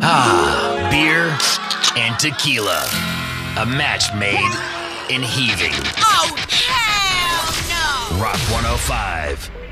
Ah, beer and tequila. A match made in heaving. Oh, hell no! Rock 105.